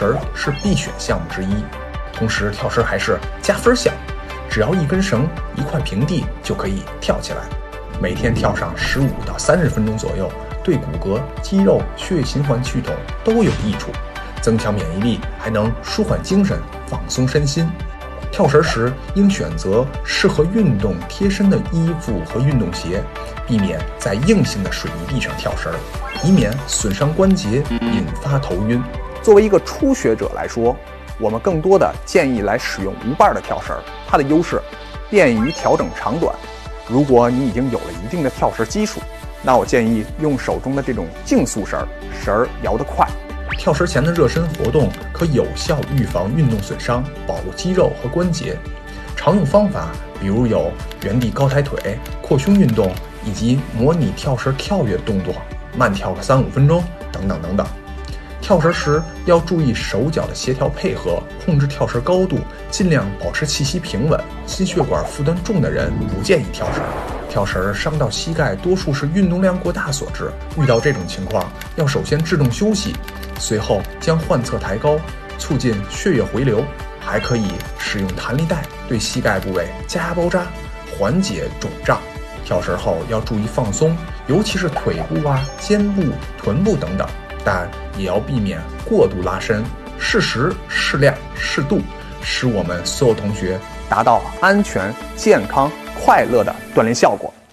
绳是必选项目之一，同时跳绳还是加分项，只要一根绳、一块平地就可以跳起来。每天跳上15到30分钟左右，对骨骼、肌肉、血液循环系统都有益处，增强免疫力，还能舒缓精神、放松身心。跳绳时应选择适合运动贴身的衣服和运动鞋，避免在硬性的水泥地上跳绳，以免损伤关节，引发头晕。作为一个初学者来说，我们更多的建议来使用无把的跳绳，它的优势便于调整长短。如果你已经有了一定的跳绳基础，那我建议用手中的这种竞速绳，绳摇得快。跳绳前的热身活动可有效预防运动损伤，保护肌肉和关节。常用方法比如有原地高抬腿、扩胸运动，以及模拟跳绳跳跃动作，慢跳个3-5分钟等等等等。跳绳时要注意手脚的协调配合，控制跳绳高度，尽量保持气息平稳。心血管负担重的人不建议跳绳。跳绳伤到膝盖多数是运动量过大所致，遇到这种情况要首先制动休息，随后将患侧抬高，促进血液回流。还可以使用弹力带对膝盖部位加压包扎，缓解肿胀。跳绳后要注意放松，尤其是腿部、肩部、臀部等等，但也要避免过度拉伸，适时、适量、适度，使我们所有同学达到安全、健康、快乐的锻炼效果。